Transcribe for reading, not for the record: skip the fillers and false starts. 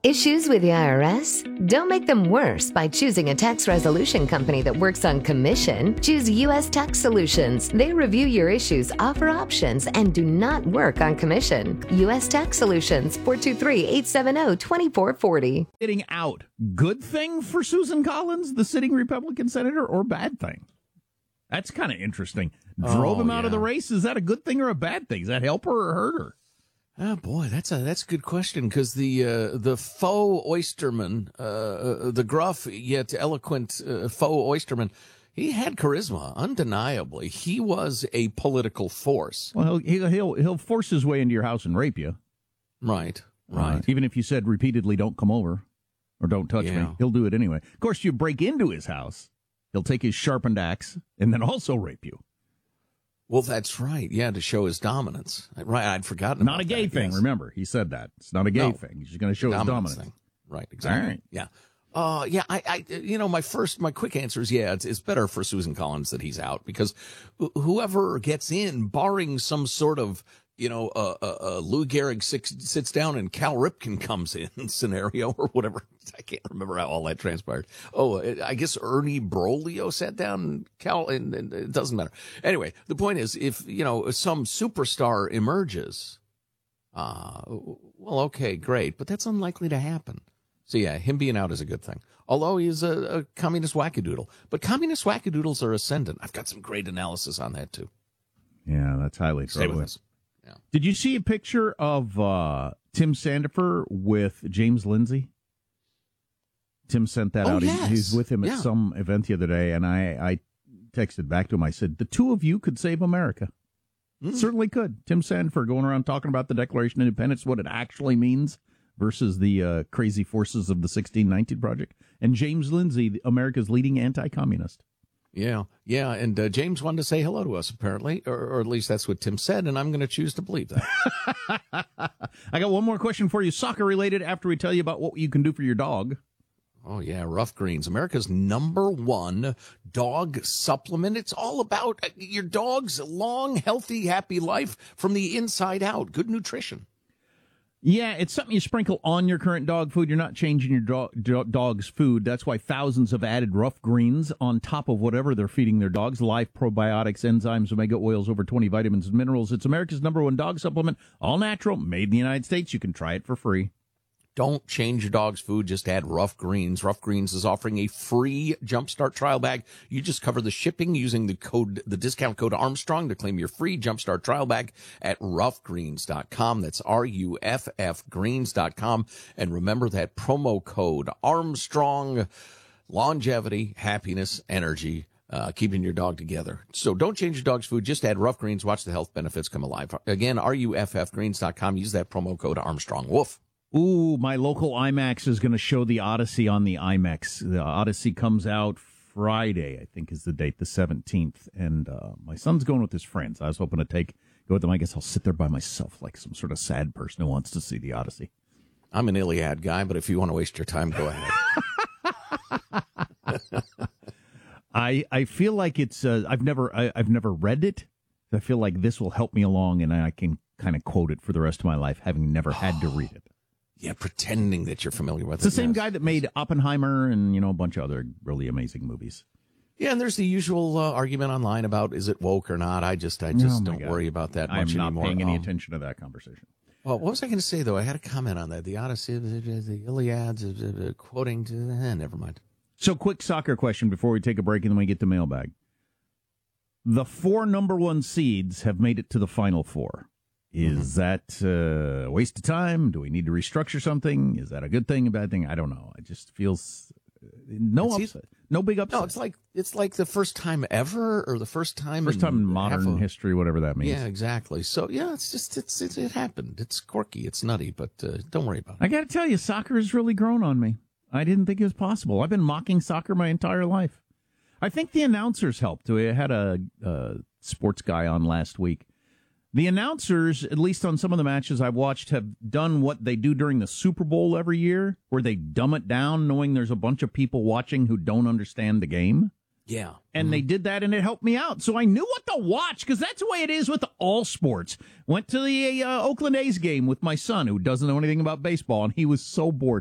Issues with the IRS? Don't make them worse by choosing a tax resolution company that works on commission. Choose U.S. Tax Solutions. They review your issues, offer options, and do not work on commission. U.S. Tax Solutions, 423-870-2440. Getting out, good thing for Susan Collins, the sitting Republican senator, or bad thing? That's kind of interesting. Drove him out of the race. Is that a good thing or a bad thing? Does that help her or hurt her? Oh boy, that's a good question, because the faux oysterman, the gruff yet eloquent faux oysterman, he had charisma, undeniably. He was a political force. Well, he'll force his way into your house and rape you. Right. Even if you said repeatedly, "Don't come over," or "Don't touch me," he'll do it anyway. Of course, you break into his house, he'll take his sharpened axe and then also rape you. Well, that's right. Yeah, to show his dominance. Right, I'd forgotten about that. Not a gay thing, remember. He said that. It's not a gay thing. He's just going to show his dominance. Thing. Right, exactly. All right. Yeah. My quick answer is, it's better for Susan Collins that he's out, because whoever gets in, barring some sort of, Lou Gehrig sits down and Cal Ripken comes in scenario or whatever. I can't remember how all that transpired. I guess Ernie Broglio sat down and it doesn't matter. Anyway, the point is, if, some superstar emerges, okay, great, but that's unlikely to happen. So yeah, him being out is a good thing. Although he's a communist wackadoodle. But communist wackadoodles are ascendant. I've got some great analysis on that too. Yeah, that's highly Stay with us. Yeah. Did you see a picture of Tim Sandifer with James Lindsay? Tim sent that out. Yes. He's with him at some event the other day, and I texted back to him. I said, the two of you could save America. Certainly could. Tim Sandifer going around talking about the Declaration of Independence, what it actually means, versus the crazy forces of the 1619 Project. And James Lindsay, America's leading anti-communist. Yeah, and James wanted to say hello to us, apparently, or at least that's what Tim said, and I'm going to choose to believe that. I got one more question for you, soccer-related, after we tell you about what you can do for your dog. Oh, yeah, Rough Greens, America's #1 dog supplement. It's all about your dog's long, healthy, happy life from the inside out. Good nutrition. Yeah, it's something you sprinkle on your current dog food. You're not changing your dog's food. That's why thousands have added Rough Greens on top of whatever they're feeding their dogs. Live probiotics, enzymes, omega oils, over 20 vitamins and minerals. It's America's #1 dog supplement, all natural, made in the United States. You can try it for free. Don't change your dog's food. Just add Rough Greens. Rough Greens is offering a free Jumpstart trial bag. You just cover the shipping using the discount code Armstrong to claim your free Jumpstart trial bag at roughgreens.com. That's RUFF greens.com. And remember that promo code Armstrong. Longevity, happiness, energy, keeping your dog together. So don't change your dog's food. Just add Rough Greens. Watch the health benefits come alive. Again, RUFFgreens.com. Use that promo code Armstrong. Woof. Ooh, my local IMAX is going to show the Odyssey on the IMAX. The Odyssey comes out Friday, I think is the date, the 17th. And my son's going with his friends. I was hoping to go with them. I guess I'll sit there by myself like some sort of sad person who wants to see the Odyssey. I'm an Iliad guy, but if you want to waste your time, go ahead. I feel like it's I've never read it. I feel like this will help me along, and I can kind of quote it for the rest of my life, having never had to read it. Yeah, pretending that you're familiar with it. It's the same guy that made Oppenheimer and, a bunch of other really amazing movies. Yeah, and there's the usual argument online about is it woke or not. I just don't worry about that much anymore. I'm not paying any attention to that conversation. Well, what was I going to say, though? I had a comment on that. The Odyssey, the Iliad, quoting to... never mind. So, quick soccer question before we take a break and then we get to mailbag. The 4 #1 seeds have made it to the Final Four. Is that a waste of time? Do we need to restructure something? Is that a good thing, a bad thing? I don't know. It just feels no upset, no big upset. No, it's like the first time ever, or the first time in modern history, whatever that means. Yeah, exactly. So yeah, it happened. It's quirky, it's nutty, but don't worry about it. I got to tell you, soccer has really grown on me. I didn't think it was possible. I've been mocking soccer my entire life. I think the announcers helped. I had a sports guy on last week. The announcers, at least on some of the matches I've watched, have done what they do during the Super Bowl every year, where they dumb it down knowing there's a bunch of people watching who don't understand the game. Yeah. And they did that, and it helped me out. So I knew what to watch, because that's the way it is with all sports. Went to the Oakland A's game with my son, who doesn't know anything about baseball, and he was so bored.